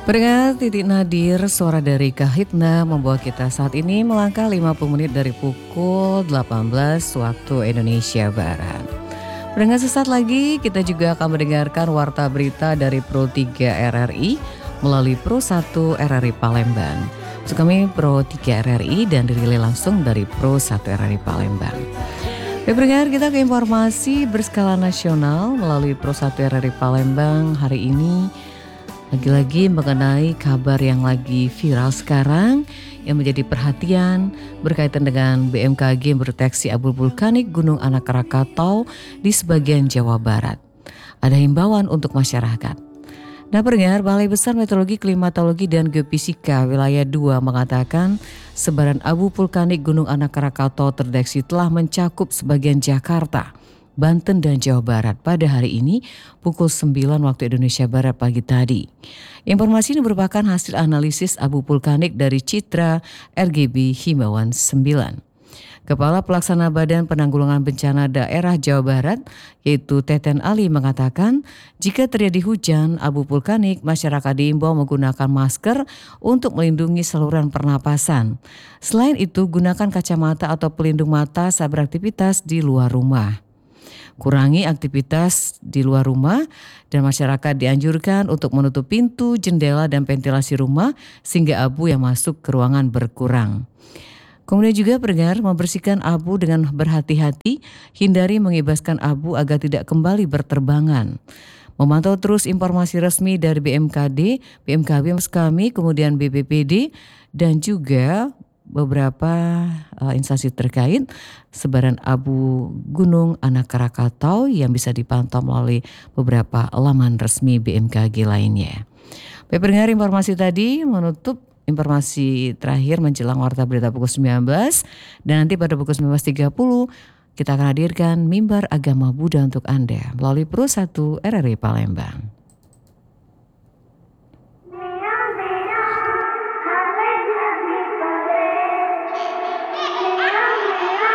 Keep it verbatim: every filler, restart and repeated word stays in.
Pendengar Titik Nadir, suara dari Kahitna membawa kita saat ini melangkah lima puluh menit dari pukul delapan belas waktu Indonesia Barat. Pendengar, sesaat lagi kita juga akan mendengarkan warta berita dari Pro tiga R R I melalui Pro satu R R I Palembang. Maksud kami Pro tiga R R I dan dirilai langsung dari Pro satu R R I Palembang. Baik pendengar, kita ke informasi berskala nasional melalui Pro satu R R I Palembang hari ini. Lagi-lagi mengenai kabar yang lagi viral sekarang yang menjadi perhatian berkaitan dengan B M K G yang berdeteksi abu vulkanik Gunung Anak Krakatau di sebagian Jawa Barat. Ada himbauan untuk masyarakat. Nah pendengar, Balai Besar Meteorologi, Klimatologi dan Geofisika Wilayah dua mengatakan sebaran abu vulkanik Gunung Anak Krakatau terdeteksi telah mencakup sebagian Jakarta, Banten dan Jawa Barat pada hari ini pukul sembilan waktu Indonesia Barat pagi tadi. Informasi ini merupakan hasil analisis abu vulkanik dari Citra R G B Himawan sembilan. Kepala Pelaksana Badan Penanggulangan Bencana Daerah Jawa Barat yaitu Teten Ali mengatakan jika terjadi hujan abu vulkanik, masyarakat diimbau menggunakan masker untuk melindungi saluran pernapasan. Selain itu gunakan kacamata atau pelindung mata saat beraktivitas di luar rumah. Kurangi aktivitas di luar rumah dan masyarakat dianjurkan untuk menutup pintu, jendela dan ventilasi rumah sehingga abu yang masuk ke ruangan berkurang. Kemudian juga pendengar membersihkan abu dengan berhati-hati, hindari mengibaskan abu agar tidak kembali berterbangan. Memantau terus informasi resmi dari B M K D, B M K B kami, kemudian B P P D dan juga beberapa uh, instansi terkait sebaran abu Gunung Anak Krakatau yang bisa dipantau melalui beberapa laman resmi B M K G lainnya. Baik pendengar, informasi tadi menutup informasi terakhir menjelang warta berita pukul sembilan belas dan nanti pada pukul sembilan belas tiga puluh kita akan hadirkan mimbar agama Buddha untuk Anda melalui Pro satu R R I Palembang.